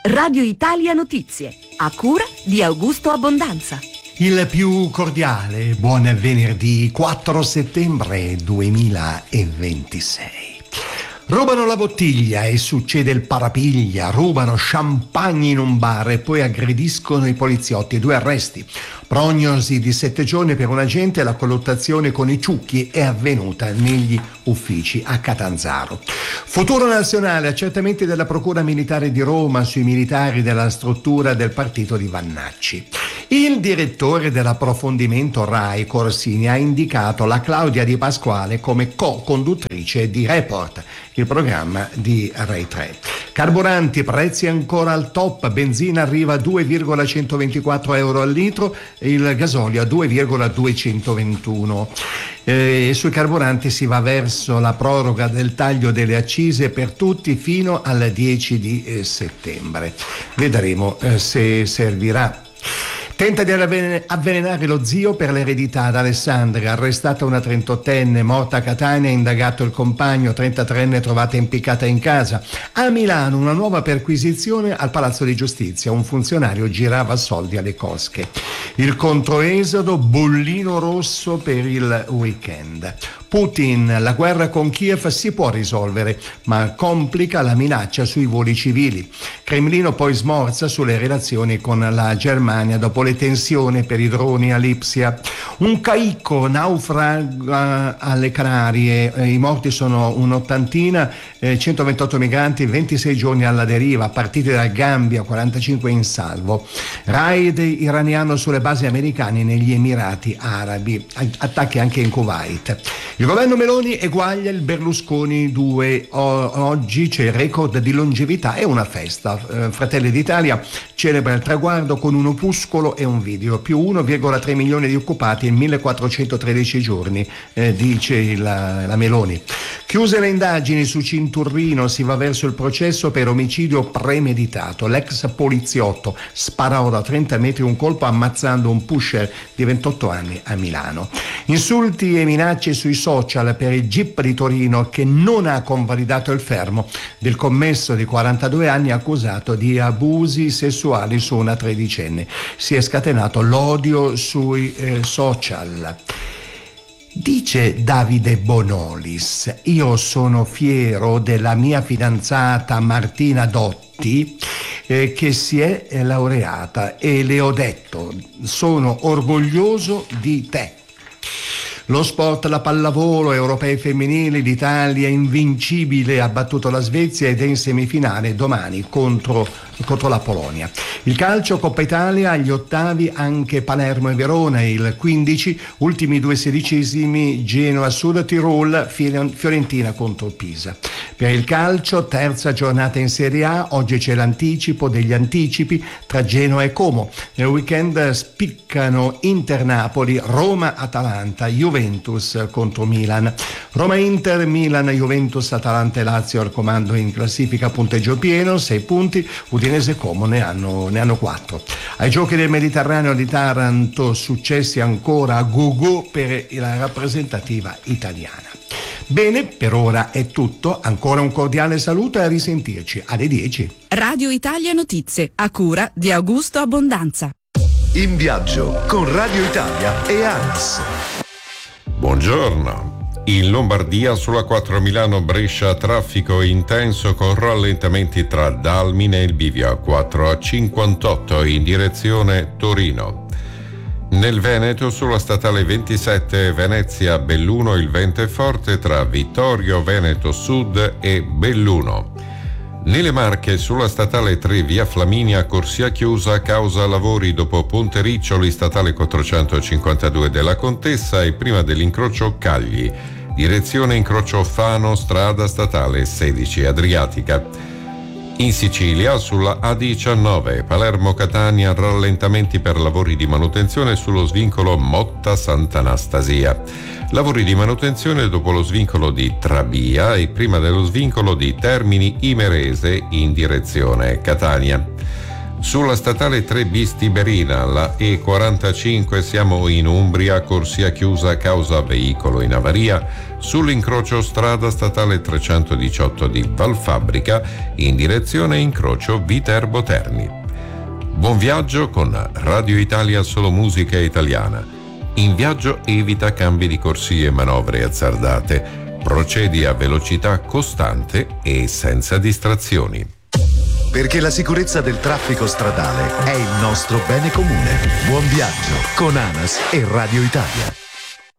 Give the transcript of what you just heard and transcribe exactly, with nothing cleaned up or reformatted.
Radio Italia Notizie, a cura di Augusto Abbondanza. Il più cordiale buon venerdì quattro settembre duemilaventisei. Rubano la bottiglia e succede il parapiglia, rubano champagne in un bar e poi aggrediscono i poliziotti. Due arresti. Prognosi di sette giorni per un agente, la colluttazione con i ciucchi è avvenuta negli uffici a Catanzaro. Futuro nazionale, accertamenti della Procura Militare di Roma sui militari della struttura del partito di Vannacci. Il direttore dell'approfondimento RAI Corsini ha indicato la Claudia Di Pasquale come co-conduttrice di Report, il programma di Rai tre. Carburanti, prezzi ancora al top, benzina arriva a due virgola centoventiquattro euro al litro, il gasolio a due virgola duecentoventuno. E sui carburanti si va verso la proroga del taglio delle accise per tutti fino al dieci di settembre. Vedremo eh, se servirà. Tenta di avvelenare lo zio per l'eredità ad Alessandria, arrestata una trentottenne, morta a Catania, indagato il compagno, trentatreenne trovata impiccata in casa. A Milano una nuova perquisizione al Palazzo di Giustizia, un funzionario girava soldi alle cosche. Il controesodo, bollino rosso per il weekend. Putin, la guerra con Kiev si può risolvere, ma complica la minaccia sui voli civili. Cremlino poi smorza sulle relazioni con la Germania dopo le tensioni per i droni a Lipsia. Un caicco naufraga alle Canarie, i morti sono un'ottantina, centoventotto migranti, ventisei giorni alla deriva, partiti dal Gambia, quarantacinque in salvo. Raid iraniano sulle basi americane negli Emirati Arabi, attacchi anche in Kuwait. Il governo Meloni eguaglia il Berlusconi due. O- oggi c'è il record di longevità e una festa. Eh, Fratelli d'Italia celebra il traguardo con un opuscolo e un video. Più uno virgola tre milioni di occupati in millequattrocentotredici giorni, eh, dice la, la Meloni. Chiuse le indagini su Cinturrino, si va verso il processo per omicidio premeditato. L'ex poliziotto sparò da trenta metri un colpo ammazzando un pusher di ventotto anni a Milano. Insulti e minacce sui social per il G I P di Torino che non ha convalidato il fermo del commesso di quarantadue anni accusato di abusi sessuali su una tredicenne. Si è scatenato l'odio sui eh, social. Dice Davide Bonolis: io sono fiero della mia fidanzata Martina Dotti eh, che si è laureata e le ho detto sono orgoglioso di te. Lo sport, la pallavolo, europei femminili, l'Italia invincibile ha battuto la Svezia ed è in semifinale domani contro, contro la Polonia. Il calcio, Coppa Italia, agli ottavi anche Palermo e Verona, il quindici, ultimi due sedicesimi Genoa Sud Tirol, Fiorentina contro Pisa. Per il calcio, terza giornata in Serie A, oggi c'è l'anticipo degli anticipi tra Genoa e Como. Nel weekend spiccano Inter-Napoli, Roma-Atalanta, Juventus contro Milan. Roma-Inter, Milan-Juventus, Atalanta e Lazio al comando in classifica, punteggio pieno, sei punti, Udinese e Como ne hanno, ne hanno quattro. Ai Giochi del Mediterraneo di Taranto, successi ancora a go-go per la rappresentativa italiana. Bene, per ora è tutto, ancora un cordiale saluto e a risentirci alle dieci. Radio Italia Notizie, a cura di Augusto Abbondanza. In viaggio con Radio Italia e ANAS. Buongiorno. In Lombardia sulla quattro Milano-Brescia traffico intenso con rallentamenti tra Dalmine e il bivio A quattro A cinquantotto in direzione Torino. Nel Veneto sulla statale ventisette Venezia-Belluno il vento è forte tra Vittorio Veneto Sud e Belluno. Nelle Marche sulla statale tre via Flaminia corsia chiusa a causa lavori dopo Ponte Riccioli statale quattrocentocinquantadue della Contessa e prima dell'incrocio Cagli. Direzione incrocio Fano strada statale sedici Adriatica. In Sicilia sulla A diciannove Palermo-Catania rallentamenti per lavori di manutenzione sullo svincolo Motta Sant'Anastasia. Lavori di manutenzione dopo lo svincolo di Trabia e prima dello svincolo di Termini Imerese in direzione Catania. Sulla statale tre bis Tiberina, la E quarantacinque siamo in Umbria, corsia chiusa a causa veicolo in avaria. sull'incrocio strada statale trecentodiciotto di Valfabbrica in direzione incrocio Viterbo Terni. Buon viaggio con Radio Italia, solo musica italiana. In viaggio evita cambi di corsie e manovre azzardate. Procedi a velocità costante e senza distrazioni. Perché la sicurezza del traffico stradale è il nostro bene comune. Buon viaggio con ANAS e Radio Italia.